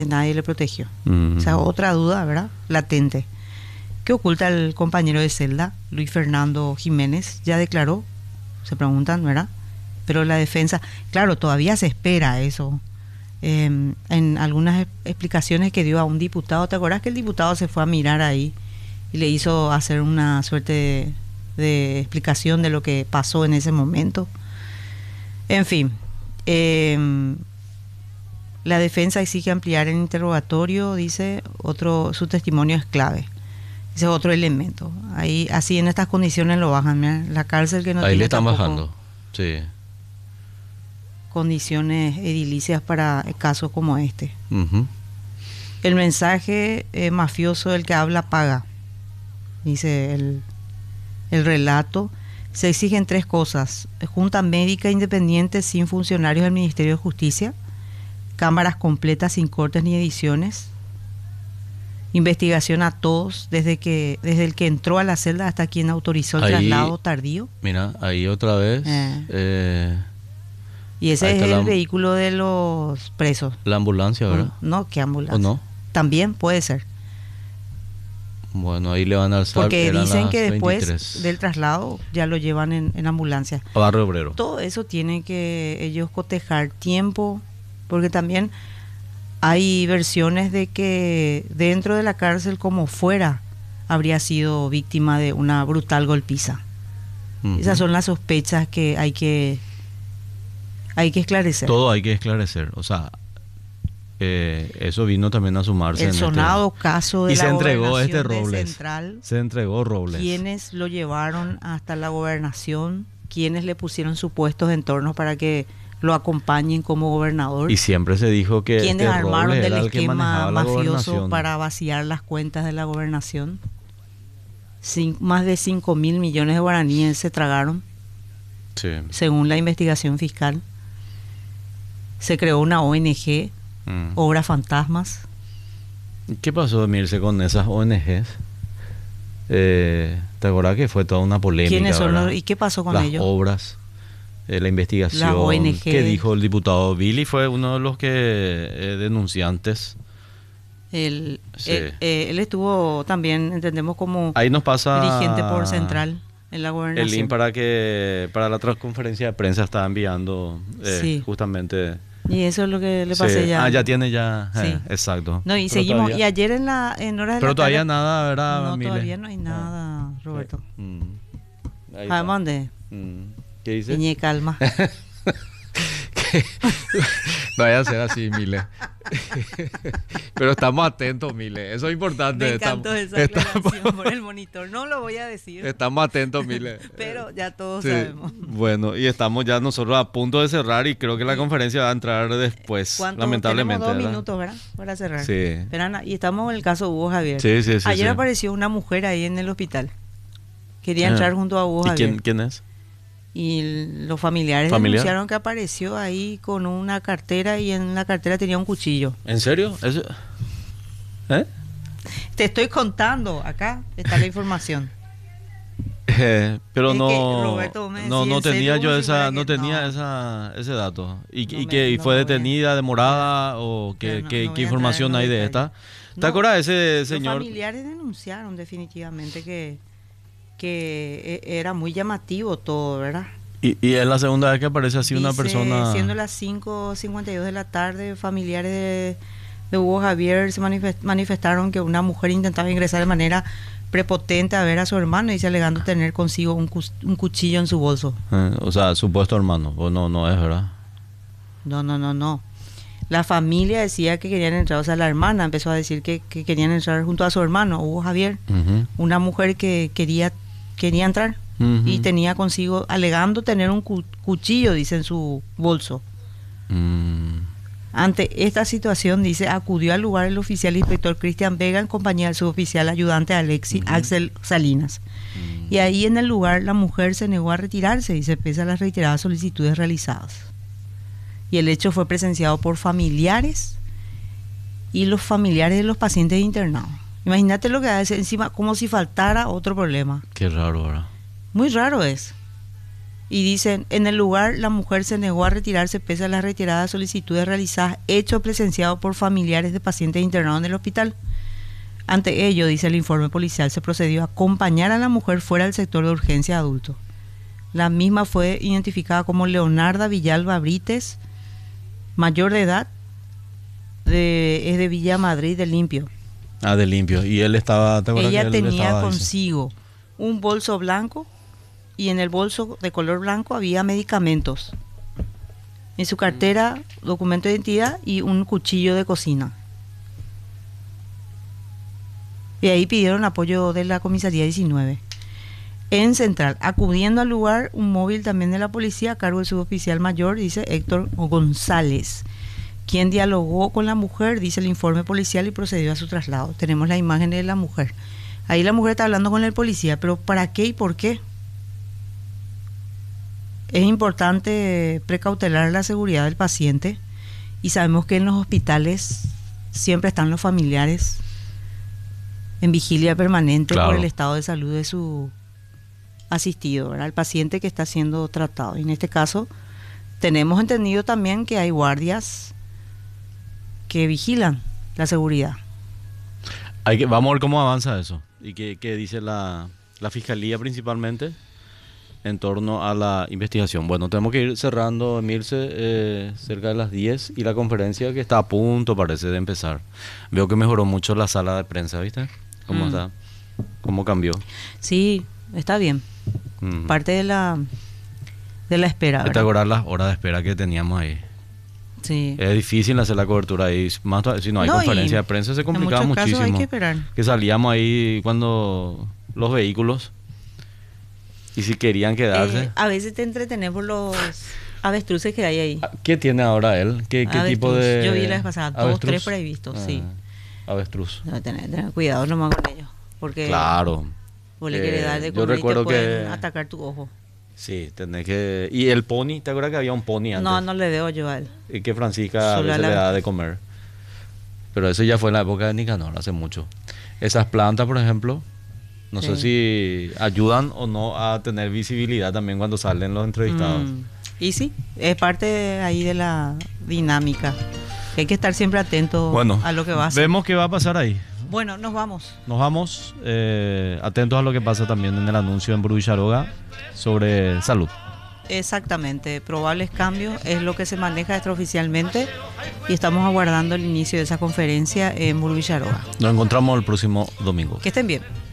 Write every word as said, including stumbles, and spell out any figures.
nadie le protegió. Mm. O sea, otra duda, ¿verdad? Latente. ¿Qué oculta el compañero de celda, Luis Fernando Jiménez? Ya declaró, se preguntan, ¿verdad? Pero la defensa, claro, todavía se espera eso. Eh, en algunas explicaciones que dio a un diputado, ¿te acordás que el diputado se fue a mirar ahí y le hizo hacer una suerte de, de explicación de lo que pasó en ese momento? En fin, eh, la defensa exige ampliar el interrogatorio, dice, otro, su testimonio es clave. Ese es otro elemento. Ahí, así en estas condiciones lo bajan, mira, la cárcel que no Ahí tiene le están tampoco bajando. Sí. condiciones edilicias para casos como este. Ujú. El mensaje eh, mafioso del que habla paga, dice el, el relato. Se exigen tres cosas: junta médica independiente sin funcionarios del Ministerio de Justicia, cámaras completas sin cortes ni ediciones, investigación a todos, desde que desde el que entró a la celda hasta quien autorizó el Ahí, traslado tardío. Mira, ahí otra vez. Eh. eh, Y ese ahí es está el la- vehículo de los presos. la ambulancia, ¿verdad? No, ¿qué ambulancia? ¿O no? También puede ser. Bueno, ahí le van a alzar. Porque eran dicen las que después veintitrés. del traslado ya lo llevan en, en ambulancia. A Barrio Obrero. Todo eso tiene que ellos cotejar tiempo, porque también hay versiones de que dentro de la cárcel como fuera habría sido víctima de una brutal golpiza. Ujú. Esas son las sospechas que hay que hay que esclarecer. Todo hay que esclarecer. O sea, eh, eso vino también a sumarse. El en sonado este... caso de Y la se entregó gobernación este de Robles. Central. Se entregó Robles. Quienes lo llevaron hasta la gobernación, quienes le pusieron supuestos entornos para que lo acompañen como gobernador, Y siempre se dijo que quienes este armaron Robles del era el que esquema manejaba la mafioso gobernación. para vaciar las cuentas de la gobernación. Cin- más de cinco mil millones de guaraníes se tragaron, Sí. según la investigación fiscal. Se creó una O N G, Mm. Obras Fantasmas. ¿Qué pasó, Mirce, con esas O N Ges? Eh, ¿Te acuerdas que fue toda una polémica? ¿Quiénes son ¿verdad? los- y qué pasó con Las ellos? obras, eh, la investigación. Las O N G. ¿Qué dijo el diputado Billy? Fue uno de los que eh, denunciantes. Él, Sí. él, eh, él estuvo también, entendemos, como Ahí nos pasa dirigente por Central en la el gobernación. link para que para la otra conferencia de prensa está enviando eh, Sí. justamente. Y eso es lo que le Sí. pasé ya. Ah, ya tiene ya. eh, Sí. exacto. No, y Pero seguimos. todavía- Y ayer en la en horas de pero la todavía tarde, nada, ¿verdad, no, Mile? todavía no hay Ah. nada, Roberto. Mm. Ahí está. Además de Mm. ¿Qué dice? Piñe, calma. No vaya a ser así, Mile. Pero estamos atentos, Mile. Eso es importante. Me encantó estamos, esa estamos, aclaración por el monitor. No lo voy a decir, estamos atentos, Mile. pero ya todos Sí, sabemos. bueno, y estamos ya nosotros a punto de cerrar y creo que la conferencia va a entrar después, ¿Cuánto? lamentablemente. Tenemos dos ¿verdad? minutos, ¿verdad? Para cerrar. Sí. Pero, Ana, y estamos en el caso Hugo Javier. Sí, sí, sí. Ayer sí. apareció una mujer ahí en el hospital. Quería Ah. entrar junto a Hugo ¿Y Javier. quién, quién es? Y l- los familiares ¿Familiar? denunciaron que apareció ahí con una cartera y en la cartera tenía un cuchillo. ¿En serio? ¿Eso? ¿Eh? Te estoy contando, acá está la información. Eh, pero Es no, que, Roberto, vos me no, decís no en serio tenía como yo si esa, fuera no que- tenía no. esa, ese dato. ¿Y, No y me- que y no fue me voy a- detenida, demorada o qué, Pero no- qué, no qué voy a información entrar hay en los de esta? detalles. ¿Te No, acuerdas de ese Los señor? familiares denunciaron definitivamente que, que e- era muy llamativo todo, ¿verdad? Y, y es la segunda vez que aparece así una Dice, persona. siendo las cinco cincuenta y dos de la tarde, familiares de, de Hugo Javier se manifest- manifestaron que una mujer intentaba ingresar de manera prepotente a ver a su hermano, y dice, alegando tener consigo un, cus- un cuchillo en su bolso. Eh, o sea, supuesto hermano. O no, no es, ¿verdad? No, no, no, no. La familia decía que querían entrar, o sea, la hermana empezó a decir que, que querían entrar junto a su hermano, Hugo Javier, Ujú. una mujer que quería, quería entrar. Ujú. Y tenía consigo, alegando tener un cu- cuchillo, dice, en su bolso. Mm. Ante esta situación, dice, acudió al lugar el oficial inspector Cristian Vega en compañía del suboficial ayudante Alexis Ujú. Axel Salinas. Mm. Y ahí en el lugar la mujer se negó a retirarse, dice, pese a las reiteradas solicitudes realizadas. Y el hecho fue presenciado por familiares y los familiares de los pacientes internados. Imagínate lo que hace encima, como si faltara otro problema. Qué raro, ¿verdad? Muy raro es. Y dicen, en el lugar la mujer se negó a retirarse pese a las retiradas solicitudes realizadas, hecho presenciado por familiares de pacientes internados en el hospital. Ante ello, dice el informe policial, se procedió a acompañar a la mujer fuera del sector de urgencia adulto. La misma fue identificada como Leonarda Villalba Brites, mayor de edad, de, es de Villa Madrid de Limpio. Ah, de Limpio. Y él estaba... ¿te acuerdas Ella que él tenía estaba, consigo dice? un bolso blanco y en el bolso de color blanco había medicamentos. En su cartera, documento de identidad y un cuchillo de cocina. Y ahí pidieron apoyo de la comisaría diecinueve. En Central, acudiendo al lugar, un móvil también de la policía a cargo del suboficial mayor, dice Héctor González, quien dialogó con la mujer, dice el informe policial, y procedió a su traslado. Tenemos la imagen de la mujer. Ahí la mujer está hablando con el policía, pero ¿para qué y por qué? Es importante precautelar la seguridad del paciente y sabemos que en los hospitales siempre están los familiares en vigilia permanente, claro, por el estado de salud de su asistido, ¿verdad? El paciente que está siendo tratado. Y en este caso tenemos entendido también que hay guardias que vigilan la seguridad. Hay que, vamos a ver cómo avanza eso y qué, qué dice la, la fiscalía principalmente en torno a la investigación. Bueno, tenemos que ir cerrando, Emilce, eh, cerca de las diez, y la conferencia que está a punto parece de empezar. Veo que mejoró mucho la sala de prensa, ¿viste? ¿Cómo mm. está? ¿Cómo cambió? Sí, está bien. Mm. Parte de la de la espera. ¿Te acuerdas las horas de espera que teníamos ahí? Sí. Es difícil hacer la cobertura ahí. Más si no hay no, conferencia de prensa se complicaba muchísimo. Hay que esperar. Que salíamos ahí cuando los vehículos, y si querían quedarse. Eh, a veces te entretenés por los avestruces que hay ahí. ¿Qué tiene ahora él? ¿Qué, qué tipo de...? Yo vi la vez pasada, dos, tres por ahí vistos, ah, sí. Avestruz. Debe tener, tener cuidado nomás con ellos. Porque claro. Vos le eh, querés dar de comer, yo recuerdo y te pueden que atacar tu ojo. Sí, tenés que... ¿Y el pony? ¿Te acuerdas que había un pony antes? No, no le debo yo a él. Y que Francisca a veces le da de comer. Pero eso ya fue en la época de Nicanor, hace mucho. Esas plantas, por ejemplo, no sí. sé si ayudan o no a tener visibilidad también cuando salen los entrevistados. Mm. Y sí, es parte de ahí de la dinámica. Hay que estar siempre atento bueno, a lo que va a hacer. Vemos qué va a pasar ahí. Bueno, nos vamos. Nos vamos, eh, atentos a lo que pasa también en el anuncio en Burbucharoga sobre salud. Exactamente, probables cambios es lo que se maneja extraoficialmente y estamos aguardando el inicio de esa conferencia en Burbucharoga. Nos encontramos el próximo domingo. Que estén bien.